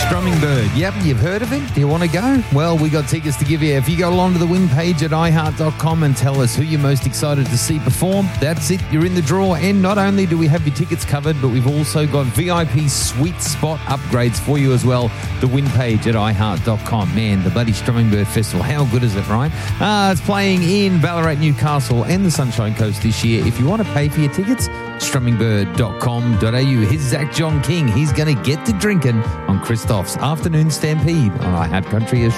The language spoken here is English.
Strumming Bird. Yep, you've heard of him. Do you want to go? Well, we got tickets to give you. If you go along to the win page at iheart.com and tell us who you're most excited to see perform, that's it. You're in the draw. And not only do we have your tickets covered, but we've also got VIP sweet spot upgrades for you as well. The win page at iheart.com. Man, the bloody Strumming Bird Festival. How good is it, right? It's playing in Ballarat, Newcastle and the Sunshine Coast this year. If you want to pay for your tickets, strummingbird.com.au. Here's Zach John King. He's going to get to drinking on Christoph's Afternoon Stampede on iHeart Country Australia.